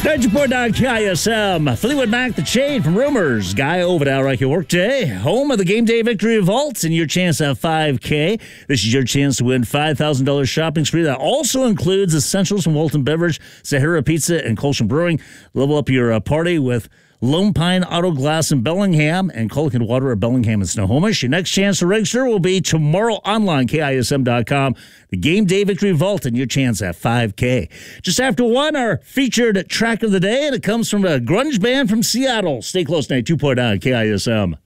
9.9 KISM. Fleetwood Mac, The Chain from Rumors. Guy Ovidal, right here, workday. Home of the Game Day Victory Vault and your chance at $5K. This is your chance to win $5,000 shopping spree. That also includes essentials from Walton Beverage, Sahara Pizza, and Colson Brewing. Level up your party with Lone Pine Auto Glass in Bellingham and Culligan Water at Bellingham and Snohomish. Your next chance to register will be tomorrow online, KISM.com. The Game Day Victory Vault and your chance at $5K. Just after 1, our featured track of the day, and it comes from a grunge band from Seattle. Stay close, 92.9 KISM.